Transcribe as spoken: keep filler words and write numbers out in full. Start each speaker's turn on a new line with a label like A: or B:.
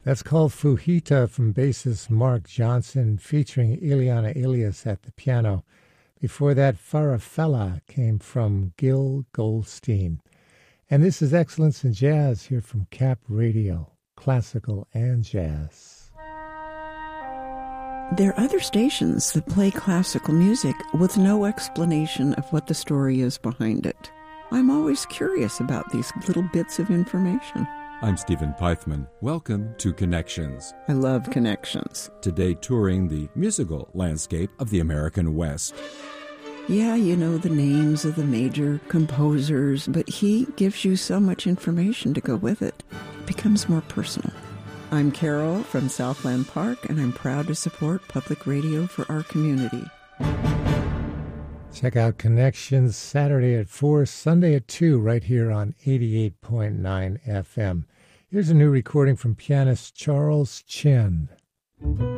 A: That's called Fujita from bassist Mark Johnson, featuring Ileana Elias at the piano. Before that, Farafella came from Gil Goldstein. And this is Excellence in Jazz here from Cap Radio, classical and jazz.
B: There are other stations that play classical music with no explanation of what the story is behind it. I'm always curious about these little bits of information.
C: I'm Stephen Pythman. Welcome to Connections.
B: I love Connections.
C: Today touring the musical landscape of the American West.
B: Yeah, you know the names of the major composers, but he gives you so much information to go with it. It becomes more personal. I'm Carol from Southland Park, and I'm proud to support public radio for our community.
A: Check out Connections Saturday at four, Sunday at two, right here on eighty-eight point nine F M. Here's a new recording from pianist Charles Chen.